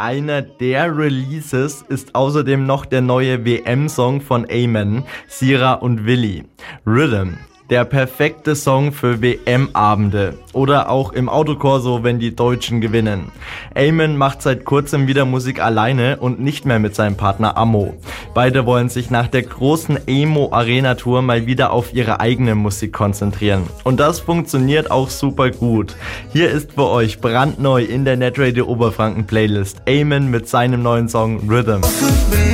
einer der Releases ist außerdem noch der neue WM-Song von Amen, Sira und Willi. Rhythm. Der perfekte Song für WM-Abende oder auch im Autokorso, wenn die Deutschen gewinnen. Amen macht seit kurzem wieder Musik alleine und nicht mehr mit seinem Partner Amo. Beide wollen sich nach der großen Emo-Arena-Tour mal wieder auf ihre eigene Musik konzentrieren. Und das funktioniert auch super gut. Hier ist für euch brandneu in der Netradio Oberfranken Playlist Amen mit seinem neuen Song Rhythm.